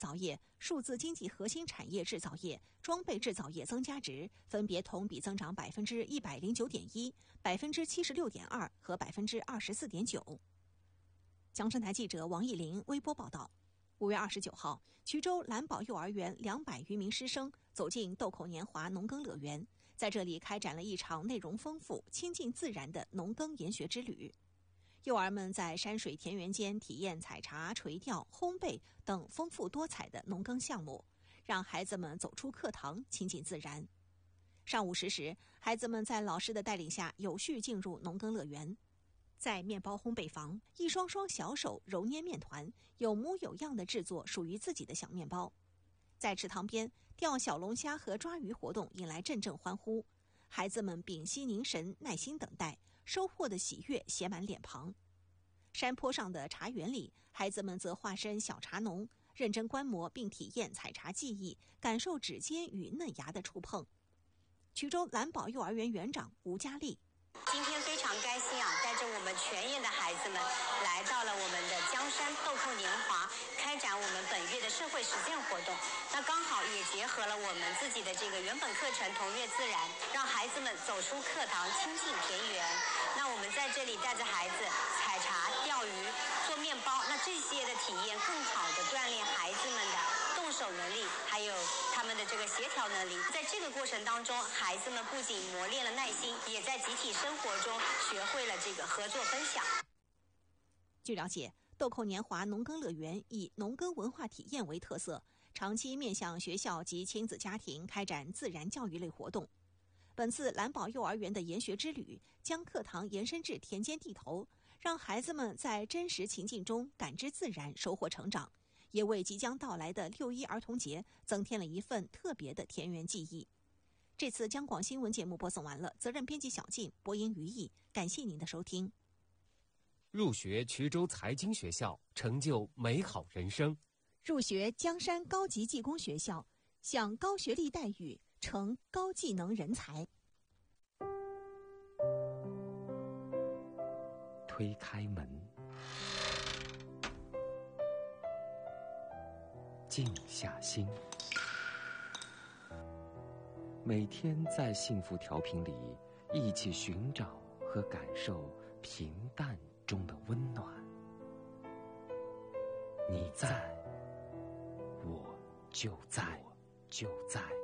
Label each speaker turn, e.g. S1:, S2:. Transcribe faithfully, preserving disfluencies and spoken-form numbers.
S1: 造业、数字经济核心产业制造业、装备制造业增加值分别同比增长百分之一百零九点一、百分之七十六点二和百分之二十四点九。江山台记者王艺林微播报道。五月二十九号，衢州蓝宝幼儿园两百余名师生走进豆蔻年华农耕乐园，在这里开展了一场内容丰富、亲近自然的农耕研学之旅。幼儿们在山水田园间体验采茶、垂钓、烘焙等丰富多彩的农耕项目，让孩子们走出课堂，亲近自然。上午十时，孩子们在老师的带领下有序进入农耕乐园。在面包烘焙房，一双双小手揉捏面团，有模有样地制作属于自己的小面包。在池塘边，钓小龙虾和抓鱼活动引来阵阵欢呼，孩子们屏息凝神，耐心等待，收获的喜悦写满脸庞。山坡上的茶园里，孩子们则化身小茶农，认真观摩并体验采茶技艺，感受指尖与嫩芽的触碰。衢州蓝宝幼儿园园长吴佳丽：
S2: 今天非常开心啊，带着我们全院的孩子们来到了我们的江山豆蔻年华，开展我们本月的社会实践活动。那刚好也结合了我们自己的这个原本课程同悦自然，让孩子们走出课堂，亲近田园。那我们在这里带着孩子采茶、钓鱼、做面包，那这些的体验更好的锻炼孩子们的动手能力，还有他们的这个协调能力。在这个过程当中，孩子们不仅磨练了耐心，也在集体生活中学会了这个合作分享。
S1: 据了解，豆蔻年华农耕乐园以农耕文化体验为特色，长期面向学校及亲子家庭开展自然教育类活动。本次蓝宝幼儿园的研学之旅将课堂延伸至田间地头，让孩子们在真实情境中感知自然，收获成长，也为即将到来的六一儿童节增添了一份特别的田园记忆。这次江广新闻节目播送完了，责任编辑小静，播音于毅，感谢您的收听。
S3: 入学衢州财经学校，成就美好人生；
S1: 入学江山高级技工学校，享高学历待遇，成高技能人才。
S4: 推开门，静下心，每天在幸福调频里一起寻找和感受平淡中的温暖。你在，我就在，就在。